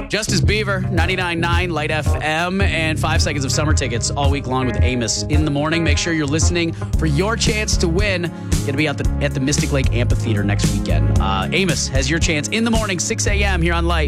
Justice Beaver, 99.9 Light FM, and 5 seconds of summer tickets all week long with Amos in the morning. Make sure you're listening for your chance to win. Going to be at the Mystic Lake Amphitheater next weekend. Amos has your chance in the morning, 6 a.m. here on Light.